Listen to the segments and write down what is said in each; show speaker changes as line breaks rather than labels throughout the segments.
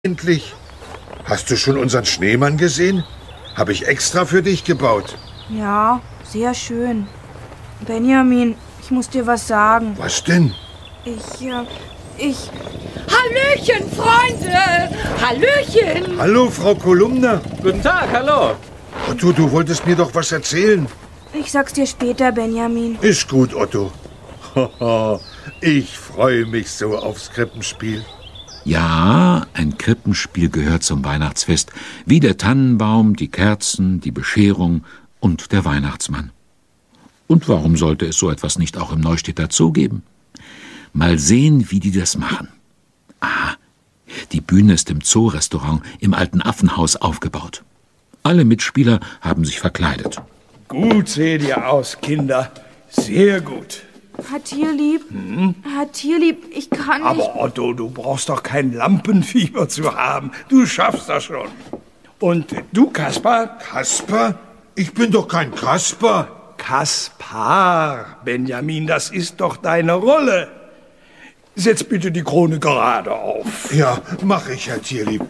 Endlich. Hast du schon unseren Schneemann gesehen? Habe ich extra für dich gebaut.
Ja, sehr schön. Benjamin, ich muss dir was sagen.
Was denn?
Ich...
Hallöchen, Freunde! Hallöchen!
Hallo, Frau Kolumna.
Guten Tag, hallo.
Otto, du wolltest mir doch was erzählen.
Ich sag's dir später, Benjamin.
Ist gut, Otto. Ich freue mich so aufs Krippenspiel.
Ja, ein Krippenspiel gehört zum Weihnachtsfest, wie der Tannenbaum, die Kerzen, die Bescherung und der Weihnachtsmann. Und warum sollte es so etwas nicht auch im Neustädter Zoo geben? Mal sehen, wie die das machen. Ah, die Bühne ist im Zoo-Restaurant im alten Affenhaus aufgebaut. Alle Mitspieler haben sich verkleidet.
Gut seht ihr aus, Kinder. Sehr gut.
Herr Tierlieb, Herr Tierlieb, ich kann nicht...
Aber Otto, du brauchst doch kein Lampenfieber zu haben. Du schaffst das schon. Und du, Kaspar?
Kasper? Ich bin doch kein Kasper.
Kaspar, Benjamin, das ist doch deine Rolle. Setz bitte die Krone gerade auf.
Ja, mach ich, Herr Tierlieb.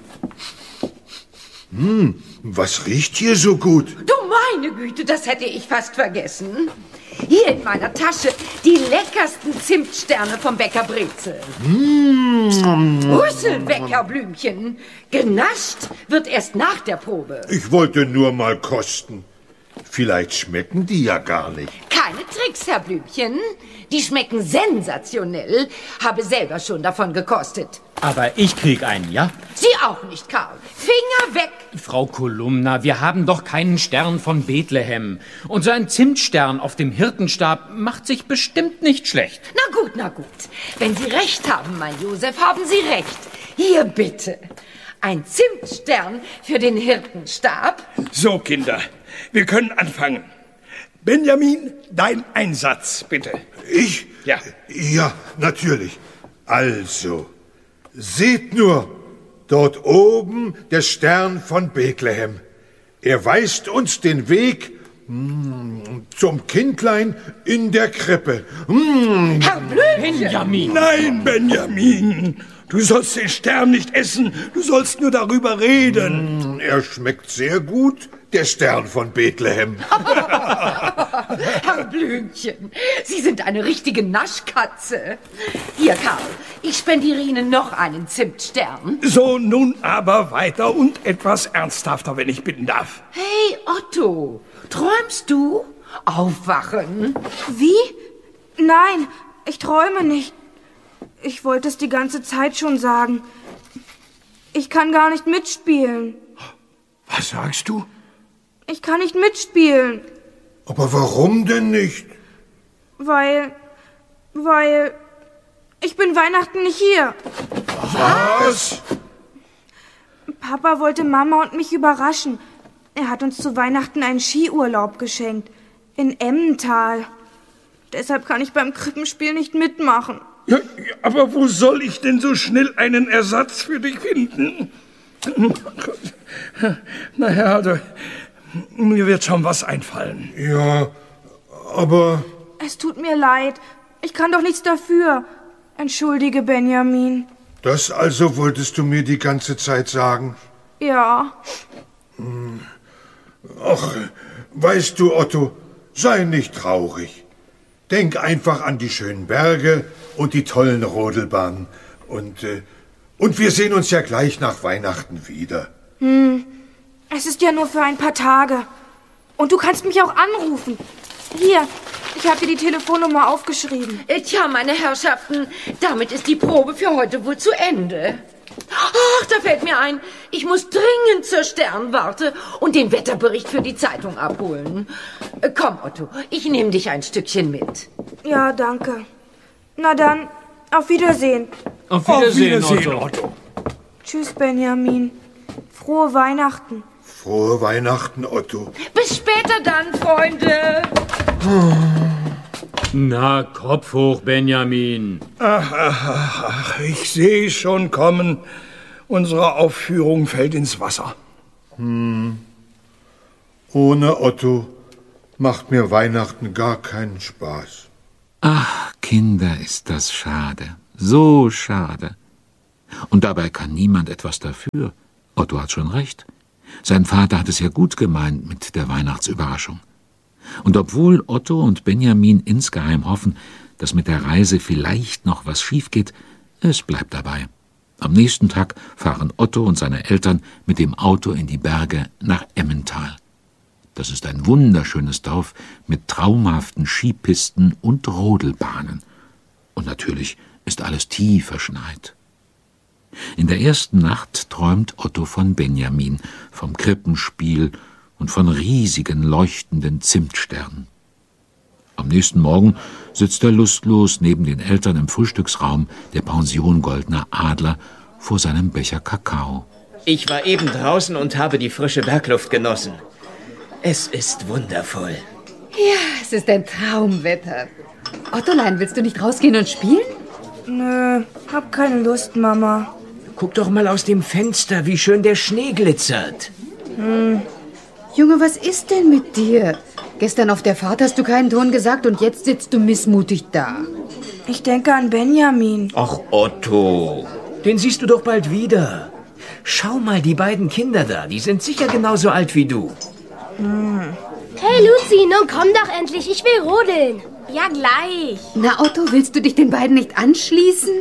Was riecht hier so gut?
Du meine Güte, das hätte ich fast vergessen. Hier in meiner Tasche die leckersten Zimtsterne vom Bäcker Brezel. Rüsselbäckerblümchen. Genascht wird erst nach der Probe.
Ich wollte nur mal kosten. Vielleicht schmecken die ja gar nicht.
Keine Tricks, Herr Blümchen. Die schmecken sensationell. Habe selber schon davon gekostet.
Aber ich krieg einen, ja?
Sie auch nicht, Karl. Finger weg.
Frau Kolumna, wir haben doch keinen Stern von Bethlehem. Und so ein Zimtstern auf dem Hirtenstab macht sich bestimmt nicht schlecht.
Na gut, na gut. Wenn Sie recht haben, mein Josef, haben Sie recht. Hier bitte. Ein Zimtstern für den Hirtenstab.
So, Kinder, wir können anfangen. Benjamin, dein Einsatz, bitte.
Ich?
Ja.
Ja, natürlich. Also, seht nur, dort oben der Stern von Bethlehem. Er weist uns den Weg zum Kindlein in der Krippe.
Herr Blümchen!
Benjamin!
Nein, Benjamin, du sollst den Stern nicht essen, du sollst nur darüber reden.
Er schmeckt sehr gut, der Stern von Bethlehem.
Herr Blümchen, Sie sind eine richtige Naschkatze. Hier, Karl, ich spendiere Ihnen noch einen Zimtstern.
So, nun aber weiter und etwas ernsthafter, wenn ich bitten darf.
Hey, Otto, träumst du? Aufwachen.
Wie? Nein, ich träume nicht. Ich wollte es die ganze Zeit schon sagen. Ich kann gar nicht mitspielen.
Was sagst du?
Ich kann nicht mitspielen.
Aber warum denn nicht?
Weil ich bin Weihnachten nicht hier.
Was?
Papa wollte Mama und mich überraschen. Er hat uns zu Weihnachten einen Skiurlaub geschenkt. In Emmental. Deshalb kann ich beim Krippenspiel nicht mitmachen.
Ja, aber wo soll ich denn so schnell einen Ersatz für dich finden? Naja, also, mir wird schon was einfallen.
Ja, aber...
Es tut mir leid. Ich kann doch nichts dafür. Entschuldige, Benjamin.
Das also wolltest du mir die ganze Zeit sagen?
Ja.
Ach, weißt du, Otto, sei nicht traurig. Denk einfach an die schönen Berge und die tollen Rodelbahnen. Und wir sehen uns ja gleich nach Weihnachten wieder.
Es ist ja nur für ein paar Tage. Und du kannst mich auch anrufen. Hier, ich habe dir die Telefonnummer aufgeschrieben.
Tja, meine Herrschaften, damit ist die Probe für heute wohl zu Ende. Ach, da fällt mir ein, ich muss dringend zur Sternwarte und den Wetterbericht für die Zeitung abholen. Komm, Otto, ich nehme dich ein Stückchen mit.
Ja, danke. Na dann, auf Wiedersehen.
Auf
Auf
Wiedersehen,
Wiedersehen,
Otto.
Otto.
Tschüss, Benjamin. Frohe Weihnachten.
Frohe Weihnachten, Otto.
Bis später dann, Freunde.
Na, Kopf hoch, Benjamin.
Ach, ich sehe schon kommen. Unsere Aufführung fällt ins Wasser.
Ohne Otto macht mir Weihnachten gar keinen Spaß.
Ach, Kinder, ist das schade. So schade. Und dabei kann niemand etwas dafür. Otto hat schon recht. Sein Vater hat es ja gut gemeint mit der Weihnachtsüberraschung. Und obwohl Otto und Benjamin insgeheim hoffen, dass mit der Reise vielleicht noch was schief geht, es bleibt dabei. Am nächsten Tag fahren Otto und seine Eltern mit dem Auto in die Berge nach Emmental. Das ist ein wunderschönes Dorf mit traumhaften Skipisten und Rodelbahnen. Und natürlich ist alles tief verschneit. In der ersten Nacht träumt Otto von Benjamin, vom Krippenspiel und von riesigen leuchtenden Zimtsternen. Am nächsten Morgen sitzt er lustlos neben den Eltern im Frühstücksraum der Pension Goldener Adler vor seinem Becher Kakao.
Ich war eben draußen und habe die frische Bergluft genossen. Es ist wundervoll.
Ja, es ist ein Traumwetter. Ottolein, willst du nicht rausgehen und spielen?
Nö, hab keine Lust, Mama.
Guck doch mal aus dem Fenster, wie schön der Schnee glitzert.
Junge, was ist denn mit dir? Gestern auf der Fahrt hast du keinen Ton gesagt und jetzt sitzt du missmutig da.
Ich denke an Benjamin.
Ach, Otto, den siehst du doch bald wieder. Schau mal, die beiden Kinder da, die sind sicher genauso alt wie du.
Hey, Luzi, nun komm doch endlich, ich will rodeln.
Ja, gleich.
Na, Otto, willst du dich den beiden nicht anschließen?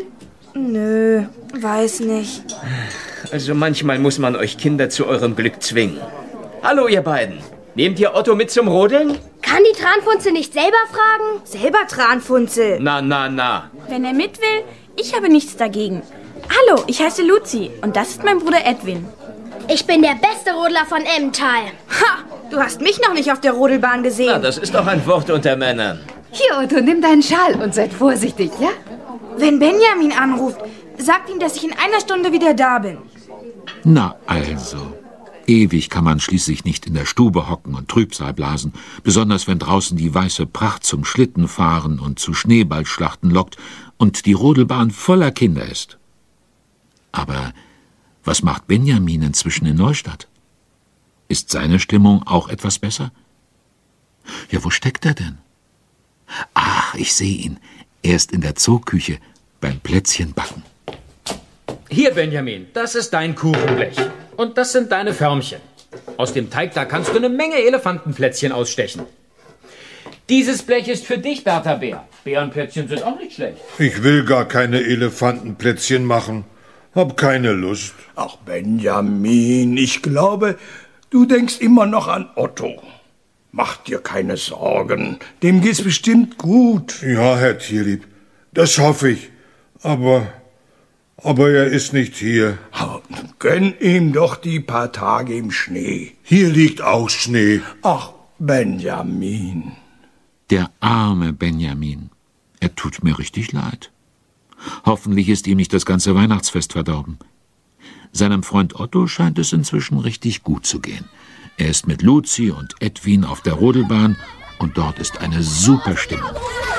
Nö, weiß nicht.
Also manchmal muss man euch Kinder zu eurem Glück zwingen. Hallo, ihr beiden. Nehmt ihr Otto mit zum Rodeln?
Kann die Tranfunzel nicht selber fragen?
Selber Tranfunzel.
Na.
Wenn er mit will, ich habe nichts dagegen. Hallo, ich heiße Luzi und das ist mein Bruder Edwin.
Ich bin der beste Rodler von Emmental.
Ha, du hast mich noch nicht auf der Rodelbahn gesehen.
Na, das ist doch ein Wort unter Männern.
Hier, Otto, nimm deinen Schal und seid vorsichtig, ja?
Wenn Benjamin anruft, sagt ihm, dass ich in einer Stunde wieder da bin.
Na also, ewig kann man schließlich nicht in der Stube hocken und Trübsal blasen, besonders wenn draußen die weiße Pracht zum Schlittenfahren und zu Schneeballschlachten lockt und die Rodelbahn voller Kinder ist. Aber was macht Benjamin inzwischen in Neustadt? Ist seine Stimmung auch etwas besser? Ja, wo steckt er denn? Ach, ich sehe ihn. Er ist in der Zooküche beim Plätzchenbacken.
Hier, Benjamin, das ist dein Kuchenblech. Und das sind deine Förmchen. Aus dem Teig, da kannst du eine Menge Elefantenplätzchen ausstechen. Dieses Blech ist für dich, Bertha Bär. Bärenplätzchen sind auch nicht schlecht.
Ich will gar keine Elefantenplätzchen machen. Hab keine Lust.
Ach, Benjamin, ich glaube, du denkst immer noch an Otto. Mach dir keine Sorgen, dem geht's bestimmt gut.
Ja, Herr Tierlieb, das hoffe ich. Aber er ist nicht hier.
Aber gönn ihm doch die paar Tage im Schnee.
Hier liegt auch Schnee.
Ach, Benjamin.
Der arme Benjamin. Er tut mir richtig leid. Hoffentlich ist ihm nicht das ganze Weihnachtsfest verdorben. Seinem Freund Otto scheint es inzwischen richtig gut zu gehen. Er ist mit Luzi und Edwin auf der Rodelbahn und dort ist eine super Stimmung.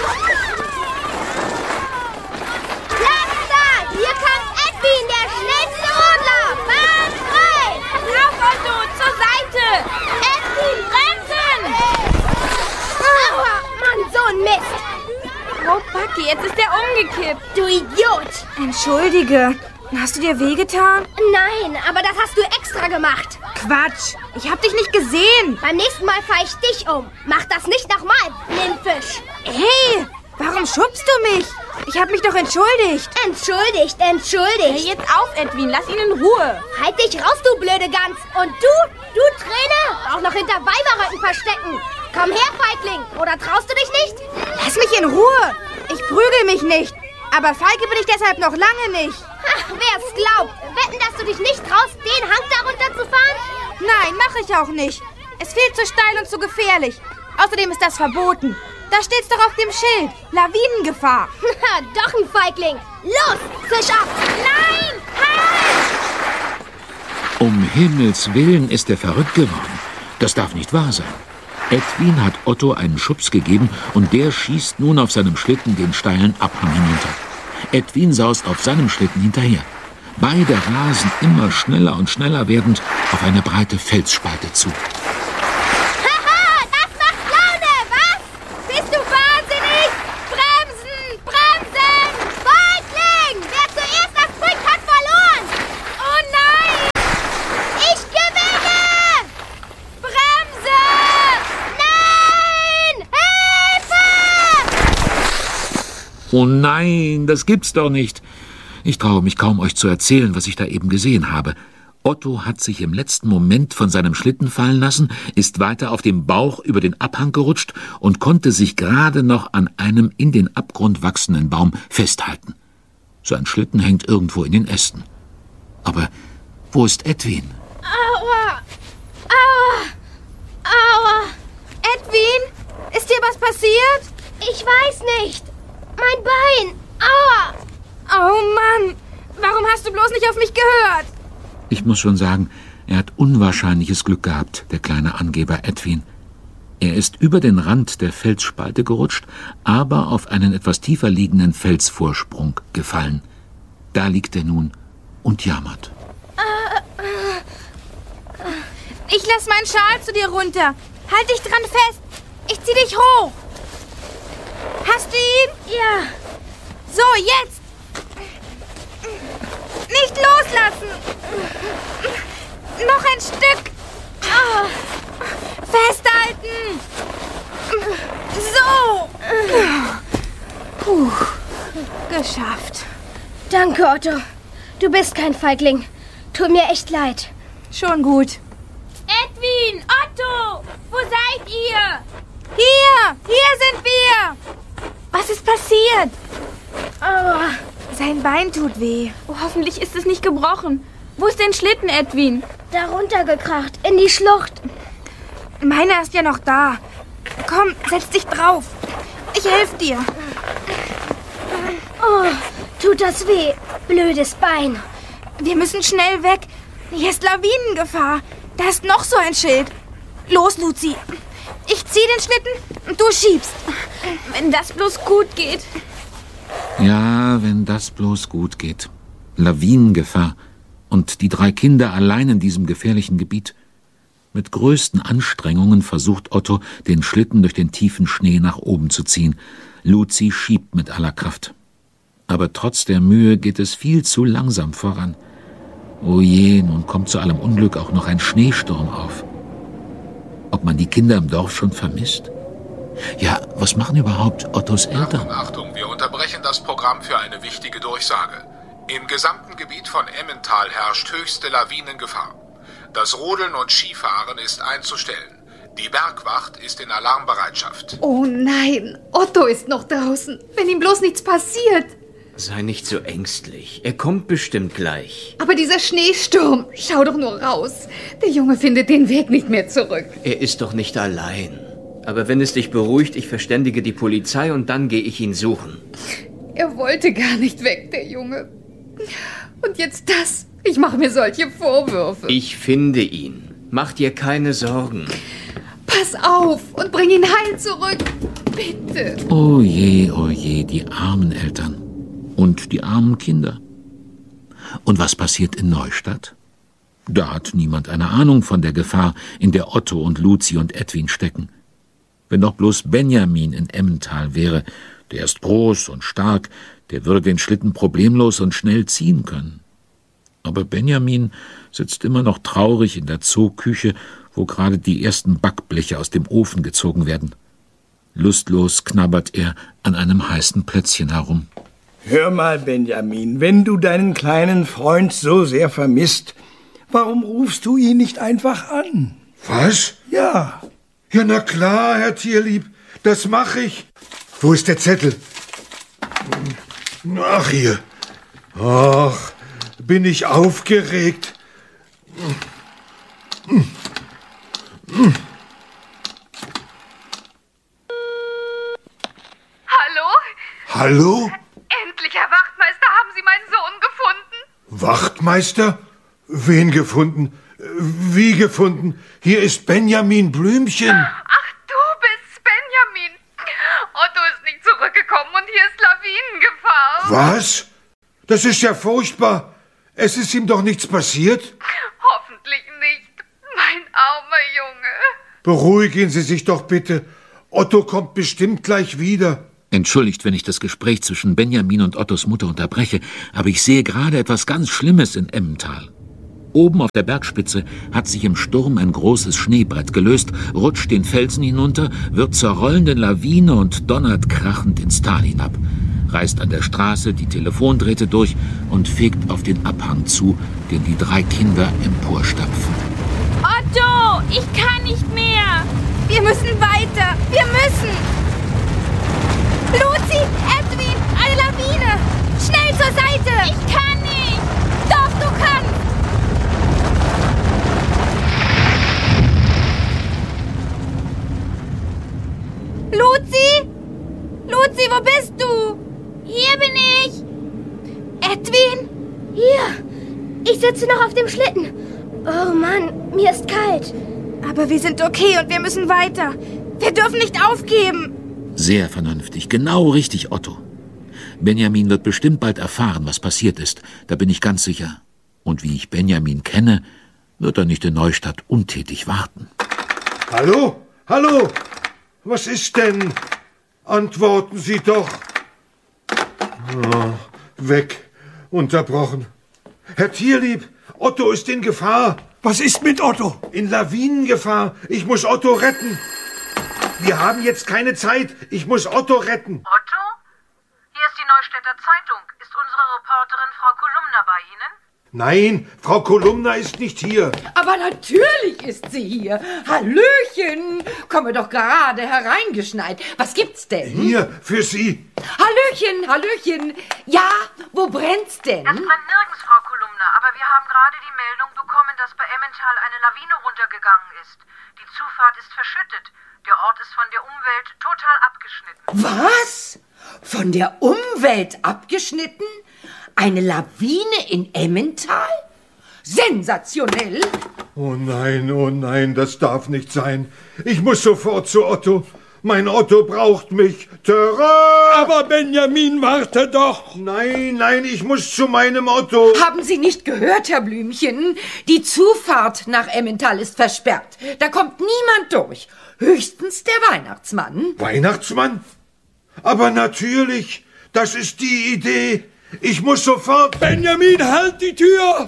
Bleibt da! Hier kommt Edwin, der schnellste Rodler! Bahn frei!
Lauf, Otto, zur Seite!
Edwin, bremsen! Aua, Mann, so ein Mist!
Oh, Paki, jetzt ist er umgekippt.
Du Idiot!
Entschuldige, hast du dir wehgetan?
Nein, aber das hast du extra gemacht.
Quatsch, ich hab dich nicht gesehen.
Beim nächsten Mal fahr ich dich um. Mach das nicht nochmal, Blindfisch.
Hey, warum schubst du mich? Ich hab mich doch entschuldigt.
Entschuldigt.
Hey, jetzt auf, Edwin, lass ihn in Ruhe.
Halt dich raus, du blöde Gans. Und du Träne, auch noch hinter Weiberröcken verstecken. Komm her, Feigling. Oder traust du dich nicht?
Lass mich in Ruhe. Ich prügel mich nicht. Aber feige bin ich deshalb noch lange nicht.
Ach, wer es glaubt. Wetten, dass du dich nicht traust, den Hang da runterzufahren?
Nein, mache ich auch nicht. Es viel zu steil und zu gefährlich. Außerdem ist das verboten. Da steht's doch auf dem Schild. Lawinengefahr.
Doch ein Feigling. Los, Fisch ab. Nein, halt!
Um Himmels Willen ist er verrückt geworden. Das darf nicht wahr sein. Edwin hat Otto einen Schubs gegeben und der schießt nun auf seinem Schlitten den steilen Abhang hinunter. Edwin saust auf seinem Schlitten hinterher. Beide rasen immer schneller und schneller werdend auf eine breite Felsspalte zu.
Haha, das macht Laune, was? Bist du wahnsinnig? Bremsen! Feigling! Wer zuerst das Brück hat, verloren!
Oh nein, das gibt's doch nicht. Ich traue mich kaum, euch zu erzählen, was ich da eben gesehen habe. Otto hat sich im letzten Moment von seinem Schlitten fallen lassen, ist weiter auf dem Bauch über den Abhang gerutscht und konnte sich gerade noch an einem in den Abgrund wachsenden Baum festhalten. Sein Schlitten hängt irgendwo in den Ästen. Aber wo ist Edwin?
Aua! Aua! Aua!
Edwin, ist dir was passiert?
Ich weiß nicht. Mein Bein! Aua!
Oh Mann, warum hast du bloß nicht auf mich gehört?
Ich muss schon sagen, er hat unwahrscheinliches Glück gehabt, der kleine Angeber Edwin. Er ist über den Rand der Felsspalte gerutscht, aber auf einen etwas tiefer liegenden Felsvorsprung gefallen. Da liegt er nun und jammert.
Ich lass meinen Schal zu dir runter. Halt dich dran fest. Ich zieh dich hoch. Hast du ihn?
Ja.
So, jetzt. Nicht loslassen. Noch ein Stück. Festhalten. So. Puh. Geschafft.
Danke, Otto. Du bist kein Feigling. Tut mir echt leid.
Schon gut.
Edwin, Otto, wo seid ihr?
Hier sind wir. Was ist passiert?
Aua.
Sein Bein tut weh.
Oh, hoffentlich ist es nicht gebrochen. Wo ist dein Schlitten, Edwin?
Da runtergekracht, in die Schlucht.
Meiner ist ja noch da. Komm, setz dich drauf. Ich helfe dir.
Oh, tut das weh. Blödes Bein.
Wir müssen schnell weg. Hier ist Lawinengefahr. Da ist noch so ein Schild. Los, Luzi. Ich zieh den Schlitten und du schiebst.
Wenn das bloß gut geht.
Ja, wenn das bloß gut geht. Lawinengefahr. Und die 3 Kinder allein in diesem gefährlichen Gebiet. Mit größten Anstrengungen versucht Otto, den Schlitten durch den tiefen Schnee nach oben zu ziehen. Luzi schiebt mit aller Kraft. Aber trotz der Mühe geht es viel zu langsam voran. Oh je, nun kommt zu allem Unglück auch noch ein Schneesturm auf. Ob man die Kinder im Dorf schon vermisst? Ja, was machen überhaupt Ottos Eltern?
Achtung, wir unterbrechen das Programm für eine wichtige Durchsage. Im gesamten Gebiet von Emmental herrscht höchste Lawinengefahr. Das Rodeln und Skifahren ist einzustellen. Die Bergwacht ist in Alarmbereitschaft.
Oh nein, Otto ist noch draußen. Wenn ihm bloß nichts passiert.
Sei nicht so ängstlich. Er kommt bestimmt gleich.
Aber dieser Schneesturm, schau doch nur raus. Der Junge findet den Weg nicht mehr zurück.
Er ist doch nicht allein. Aber wenn es dich beruhigt, ich verständige die Polizei und dann gehe ich ihn suchen.
Er wollte gar nicht weg, der Junge. Und jetzt das. Ich mache mir solche Vorwürfe.
Ich finde ihn. Mach dir keine Sorgen.
Pass auf und bring ihn heil zurück. Bitte.
Oh je, die armen Eltern. Und die armen Kinder. Und was passiert in Neustadt? Da hat niemand eine Ahnung von der Gefahr, in der Otto und Luzi und Edwin stecken. Wenn doch bloß Benjamin in Emmental wäre, der ist groß und stark, der würde den Schlitten problemlos und schnell ziehen können. Aber Benjamin sitzt immer noch traurig in der Zooküche, wo gerade die ersten Backbleche aus dem Ofen gezogen werden. Lustlos knabbert er an einem heißen Plätzchen herum.
Hör mal, Benjamin, wenn du deinen kleinen Freund so sehr vermisst, warum rufst du ihn nicht einfach an?
Was?
Ja.
Ja, na klar, Herr Tierlieb, das mache ich. Wo ist der Zettel? Ach, hier. Ach, bin ich aufgeregt.
Hallo?
Hallo?
Endlich, Herr Wachtmeister, haben Sie meinen Sohn gefunden?
Wachtmeister? Wen gefunden? Wie gefunden? Hier ist Benjamin Blümchen.
Ach, du bist's, Benjamin. Otto ist nicht zurückgekommen und hier ist Lawinengefahr.
Was? Das ist ja furchtbar. Es ist ihm doch nichts passiert?
Hoffentlich nicht. Mein armer Junge.
Beruhigen Sie sich doch bitte. Otto kommt bestimmt gleich wieder.
Entschuldigt, wenn ich das Gespräch zwischen Benjamin und Ottos Mutter unterbreche, aber ich sehe gerade etwas ganz Schlimmes in Emmental. Oben auf der Bergspitze hat sich im Sturm ein großes Schneebrett gelöst, rutscht den Felsen hinunter, wird zur rollenden Lawine und donnert krachend ins Tal hinab. reißt an der Straße die Telefondrähte durch und fegt auf den Abhang zu, den die 3 Kinder emporstapfen.
Otto, ich kann nicht mehr. Wir müssen weiter. Wir müssen. Luzi, Edwin, eine Lawine. Schnell zur Seite. Ich kann nicht. Doch, du kannst. Luzi? Luzi, wo bist du?
Hier bin ich.
Edwin?
Hier. Ich sitze noch auf dem Schlitten. Oh Mann, mir ist kalt.
Aber wir sind okay und wir müssen weiter. Wir dürfen nicht aufgeben.
Sehr vernünftig, genau richtig, Otto. Benjamin wird bestimmt bald erfahren, was passiert ist. Da bin ich ganz sicher. Und wie ich Benjamin kenne, wird er nicht in Neustadt untätig warten.
Hallo? Hallo? Was ist denn? Antworten Sie doch. Oh, weg. Unterbrochen. Herr Tierlieb, Otto ist in Gefahr.
Was ist mit Otto?
In Lawinengefahr. Ich muss Otto retten. Wir haben jetzt keine Zeit. Ich muss Otto retten.
Otto? Hier ist die Neustädter Zeitung. Ist unsere Reporterin Frau Kolumna bei Ihnen?
Nein, Frau Kolumna ist nicht hier.
Aber natürlich ist sie hier. Hallöchen, komme doch gerade hereingeschneit. Was gibt's denn?
Hier, für Sie.
Hallöchen, Hallöchen. Ja, wo brennt's denn?
Es brennt nirgends, Frau Kolumna, aber wir haben gerade die Meldung bekommen, dass bei Emmental eine Lawine runtergegangen ist. Die Zufahrt ist verschüttet. Der Ort ist von der Umwelt total abgeschnitten.
Was? Von der Umwelt abgeschnitten? Eine Lawine in Emmental? Sensationell!
Oh nein, das darf nicht sein. Ich muss sofort zu Otto. Mein Otto braucht mich. Terror!
Aber Benjamin, warte doch!
Nein, ich muss zu meinem Otto.
Haben Sie nicht gehört, Herr Blümchen? Die Zufahrt nach Emmental ist versperrt. Da kommt niemand durch. Höchstens der Weihnachtsmann.
Weihnachtsmann? Aber natürlich, das ist die Idee. Ich muss sofort...
Benjamin, halt die Tür!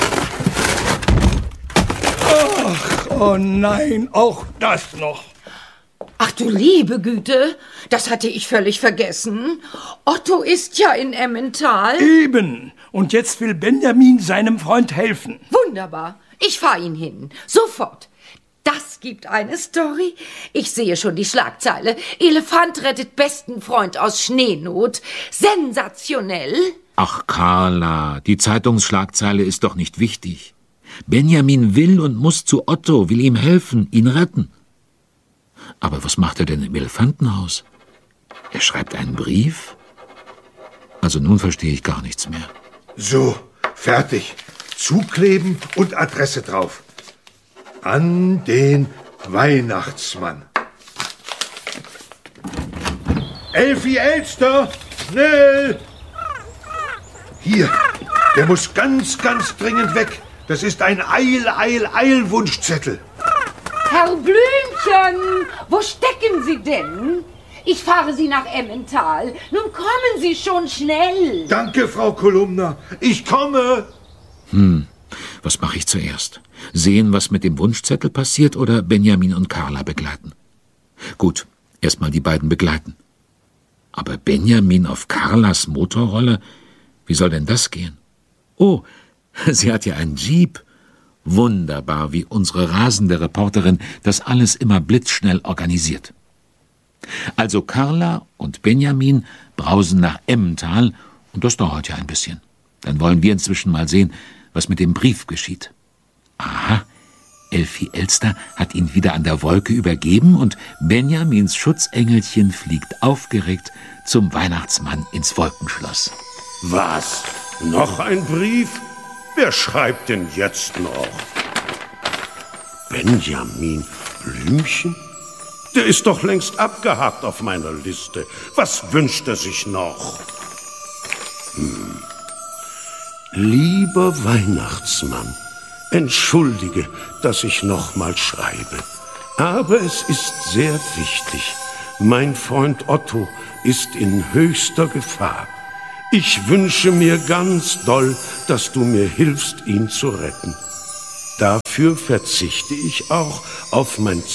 Ach, oh nein, auch das noch.
Ach du liebe Güte, das hatte ich völlig vergessen. Otto ist ja in Emmental.
Eben. Und jetzt will Benjamin seinem Freund helfen.
Wunderbar. Ich fahr ihn hin. Sofort. Das gibt eine Story. Ich sehe schon die Schlagzeile. Elefant rettet besten Freund aus Schneenot. Sensationell.
Ach, Carla, die Zeitungsschlagzeile ist doch nicht wichtig. Benjamin will und muss zu Otto, will ihm helfen, ihn retten. Aber was macht er denn im Elefantenhaus? Er schreibt einen Brief? Also nun verstehe ich gar nichts mehr.
So, fertig. Zukleben und Adresse drauf. An den Weihnachtsmann. Elfi Elster, schnell! Hier, der muss ganz dringend weg. Das ist ein Eilwunschzettel.
Herr Blümchen, wo stecken Sie denn? Ich fahre Sie nach Emmental. Nun kommen Sie schon schnell.
Danke, Frau Kolumna. Ich komme.
Was mache ich zuerst? Sehen, was mit dem Wunschzettel passiert, oder Benjamin und Carla begleiten? Gut, erstmal die beiden begleiten. Aber Benjamin auf Carlas Motorroller? Wie soll denn das gehen? Oh, sie hat ja einen Jeep. Wunderbar, wie unsere rasende Reporterin das alles immer blitzschnell organisiert. Also Carla und Benjamin brausen nach Emmental und das dauert ja ein bisschen. Dann wollen wir inzwischen mal sehen, was mit dem Brief geschieht. Aha, Elfi Elster hat ihn wieder an der Wolke übergeben und Benjamins Schutzengelchen fliegt aufgeregt zum Weihnachtsmann ins Wolkenschloss.
Was? Noch ein Brief? Wer schreibt denn jetzt noch? Benjamin Blümchen? Der ist doch längst abgehakt auf meiner Liste. Was wünscht er sich noch? Lieber Weihnachtsmann, entschuldige, dass ich nochmal schreibe. Aber es ist sehr wichtig. Mein Freund Otto ist in höchster Gefahr. Ich wünsche mir ganz doll, dass du mir hilfst, ihn zu retten. Dafür verzichte ich auch auf mein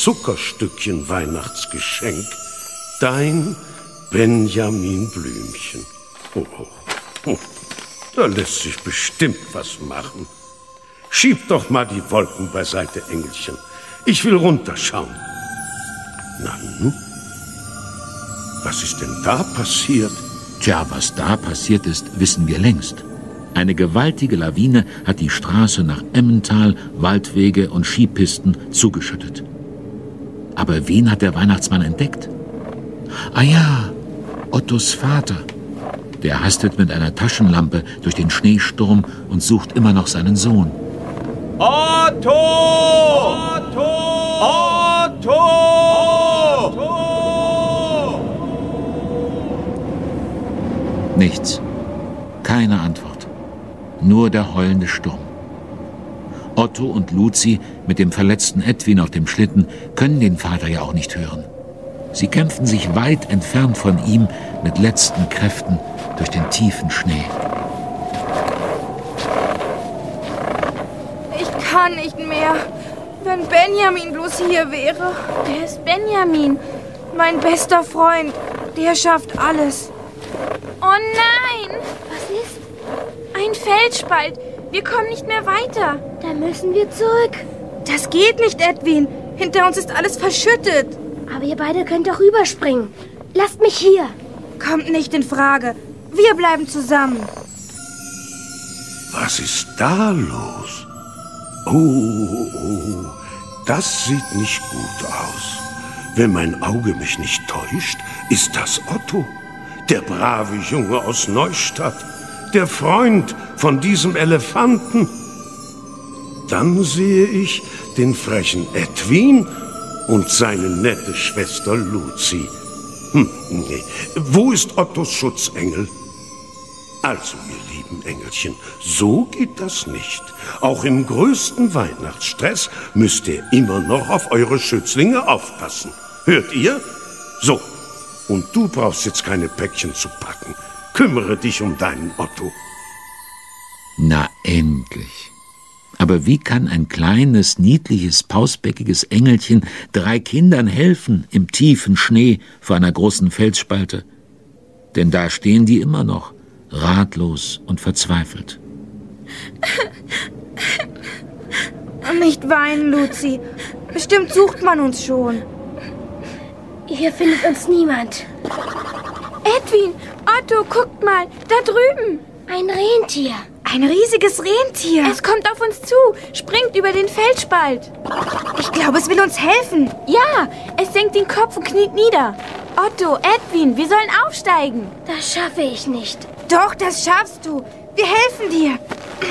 Zuckerstückchen Weihnachtsgeschenk. Dein Benjamin Blümchen. Da lässt sich bestimmt was machen. Schieb doch mal die Wolken beiseite, Engelchen. Ich will runterschauen. Na nun? Was ist denn da passiert?
Tja, was da passiert ist, wissen wir längst. Eine gewaltige Lawine hat die Straße nach Emmental, Waldwege und Skipisten zugeschüttet. Aber wen hat der Weihnachtsmann entdeckt? Ah ja, Ottos Vater. Der hastet mit einer Taschenlampe durch den Schneesturm und sucht immer noch seinen Sohn.
Otto! Otto! Otto! Otto!
Nichts. Keine Antwort. Nur der heulende Sturm. Otto und Luzi mit dem verletzten Edwin auf dem Schlitten können den Vater ja auch nicht hören. Sie kämpfen sich weit entfernt von ihm mit letzten Kräften durch den tiefen Schnee.
Ich kann nicht mehr. Wenn Benjamin bloß hier wäre.
Wer ist Benjamin?
Mein bester Freund. Der schafft alles.
Oh nein!
Was ist?
Ein Felsspalt. Wir kommen nicht mehr weiter.
Da müssen wir zurück.
Das geht nicht, Edwin. Hinter uns ist alles verschüttet.
Aber ihr beide könnt doch rüberspringen. Lasst mich hier.
Kommt nicht in Frage. Wir bleiben zusammen.
Was ist da los? Oh, das sieht nicht gut aus. Wenn mein Auge mich nicht täuscht, ist das Otto, der brave Junge aus Neustadt, der Freund von diesem Elefanten. Dann sehe ich den frechen Edwin und seine nette Schwester Luzi. Nee. Wo ist Ottos Schutzengel? Also, ihr lieben Engelchen, so geht das nicht. Auch im größten Weihnachtsstress müsst ihr immer noch auf eure Schützlinge aufpassen. Hört ihr? So, und du brauchst jetzt keine Päckchen zu packen. Kümmere dich um deinen Otto.
Na endlich. Aber wie kann ein kleines, niedliches, pausbäckiges Engelchen 3 Kindern helfen im tiefen Schnee vor einer großen Felsspalte? Denn da stehen die immer noch, ratlos und verzweifelt.
Nicht weinen, Luzi. Bestimmt sucht man uns schon.
Hier findet uns niemand.
Edwin, Otto, guckt mal, da drüben.
Ein Rentier.
Ein riesiges Rentier.
Es kommt auf uns zu, springt über den Felsspalt.
Ich glaube, es will uns helfen.
Ja, es senkt den Kopf und kniet nieder. Otto, Edwin, wir sollen aufsteigen.
Das schaffe ich nicht.
Doch, das schaffst du. Wir helfen dir.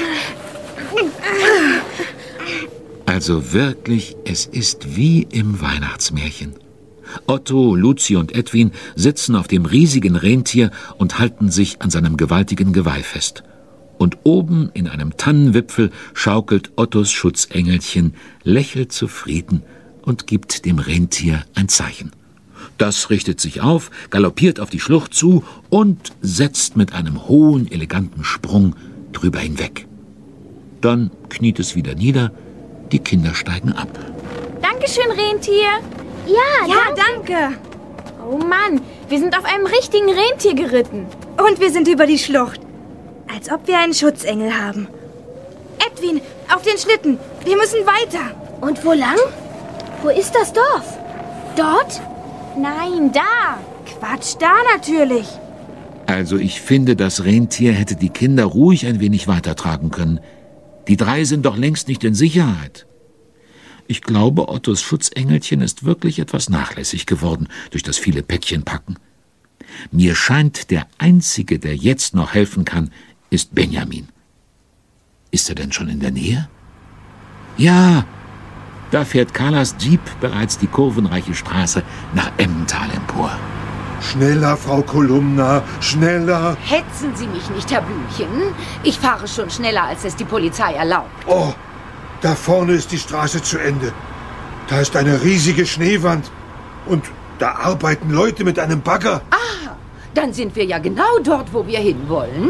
Also wirklich, es ist wie im Weihnachtsmärchen. Otto, Luzi und Edwin sitzen auf dem riesigen Rentier und halten sich an seinem gewaltigen Geweih fest. Und oben in einem Tannenwipfel schaukelt Ottos Schutzengelchen, lächelt zufrieden und gibt dem Rentier ein Zeichen. Das richtet sich auf, galoppiert auf die Schlucht zu und setzt mit einem hohen, eleganten Sprung drüber hinweg. Dann kniet es wieder nieder, die Kinder steigen ab.
Dankeschön, Rentier.
Ja, danke.
Oh Mann, wir sind auf einem richtigen Rentier geritten.
Und wir sind über die Schlucht. Als ob wir einen Schutzengel haben. Edwin, auf den Schlitten. Wir müssen weiter.
Und wo lang? Wo ist das Dorf? Dort?
Nein, da.
Quatsch, da natürlich.
Also ich finde, das Rentier hätte die Kinder ruhig ein wenig weitertragen können. Die 3 sind doch längst nicht in Sicherheit. Ich glaube, Ottos Schutzengelchen ist wirklich etwas nachlässig geworden durch das viele Päckchenpacken. Mir scheint, der Einzige, der jetzt noch helfen kann, ist Benjamin. Ist er denn schon in der Nähe? Ja, da fährt Carlas Jeep bereits die kurvenreiche Straße nach Emmental empor.
Schneller, Frau Kolumna, schneller.
Hetzen Sie mich nicht, Herr Blümchen. Ich fahre schon schneller, als es die Polizei erlaubt.
Oh, da vorne ist die Straße zu Ende. Da ist eine riesige Schneewand. Und da arbeiten Leute mit einem Bagger.
Ah, dann sind wir ja genau dort, wo wir hinwollen.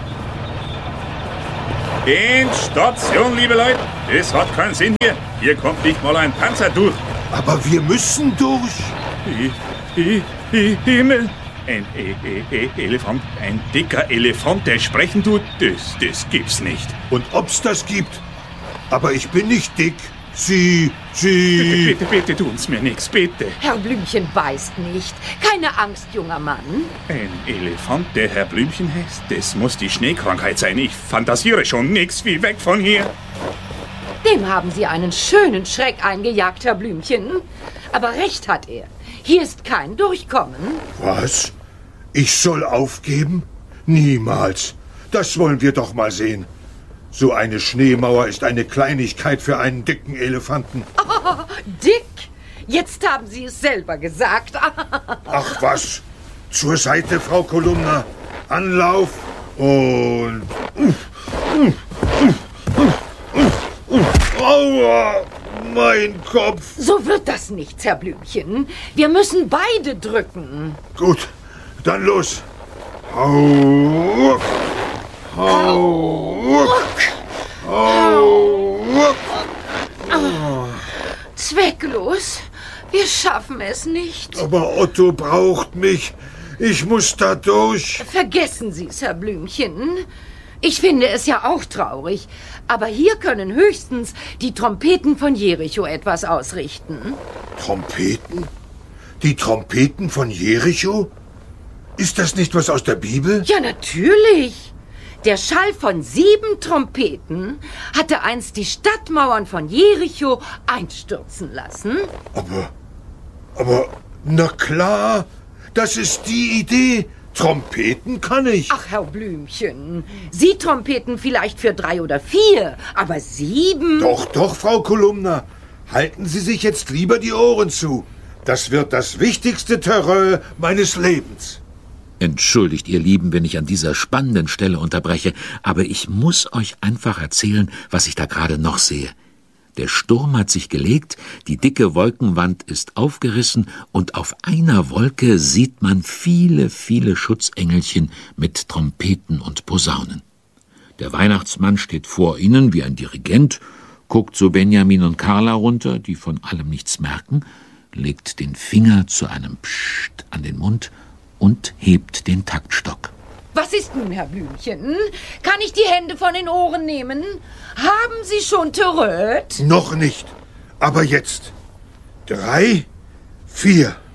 Endstation, liebe Leute. Das hat keinen Sinn hier. Hier kommt nicht mal ein Panzer durch.
Aber wir müssen durch.
Himmel. Ein Elefant, ein dicker Elefant, der sprechen tut, das gibt's nicht.
Und ob's das gibt? Aber ich bin nicht dick. Sie...
Bitte tun's mir nichts, bitte.
Herr Blümchen beißt nicht. Keine Angst, junger Mann.
Ein Elefant, der Herr Blümchen heißt? Das muss die Schneekrankheit sein. Ich fantasiere schon nix wie weg von hier.
Dem haben Sie einen schönen Schreck eingejagt, Herr Blümchen. Aber recht hat er. Hier ist kein Durchkommen.
Was? Ich soll aufgeben? Niemals. Das wollen wir doch mal sehen. So eine Schneemauer ist eine Kleinigkeit für einen dicken Elefanten.
Oh, dick? Jetzt haben Sie es selber gesagt.
Ach was. Zur Seite, Frau Kolumna. Anlauf und... Aua, mein Kopf.
So wird das nichts, Herr Blümchen. Wir müssen beide drücken.
Gut, dann los. Hau. Hau. Hau.
Zwecklos. Wir schaffen es nicht.
Aber Otto braucht mich. Ich muss da durch.
Vergessen Sie es, Herr Blümchen. Ich finde es ja auch traurig. Aber hier können höchstens die Trompeten von Jericho etwas ausrichten.
Trompeten? Die Trompeten von Jericho? Ist das nicht was aus der Bibel?
Ja, natürlich. Der Schall von 7 Trompeten hatte einst die Stadtmauern von Jericho einstürzen lassen.
Aber, na klar, das ist die Idee. Trompeten kann ich.
Ach, Herr Blümchen, Sie trompeten vielleicht für 3 oder 4, aber 7?
Doch, Frau Kolumna. Halten Sie sich jetzt lieber die Ohren zu. Das wird das wichtigste Terrain meines Lebens.
Entschuldigt, ihr Lieben, wenn ich an dieser spannenden Stelle unterbreche, aber ich muss euch einfach erzählen, was ich da gerade noch sehe. Der Sturm hat sich gelegt, die dicke Wolkenwand ist aufgerissen und auf einer Wolke sieht man viele, viele Schutzengelchen mit Trompeten und Posaunen. Der Weihnachtsmann steht vor ihnen wie ein Dirigent, guckt so Benjamin und Carla runter, die von allem nichts merken, legt den Finger zu einem Psst an den Mund und hebt den Taktstock.
Was ist nun, Herr Blümchen? Kann ich die Hände von den Ohren nehmen? Haben Sie schon Terröt?
Noch nicht, aber jetzt. 3, 4.